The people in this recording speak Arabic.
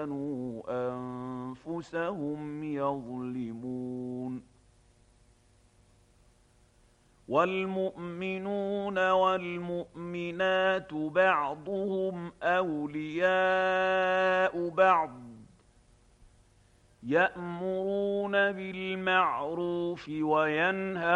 كانوا أنفسهم يظلمون. والمؤمنون والمؤمنات بعضهم أولياء بعض، يأمرون بالمعروف وينهون